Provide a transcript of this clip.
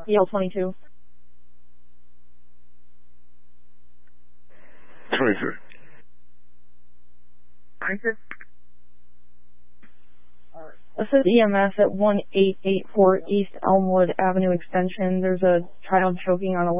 EL22. 23. This is EMS at 1884 East Elmwood Avenue Extension. There's a child choking on a